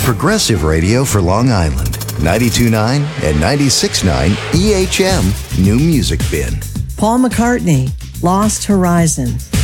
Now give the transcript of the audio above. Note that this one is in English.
Progressive radio for Long Island. 92.9 and 96.9 EHM New Music Bin. Paul McCartney, Lost Horizon.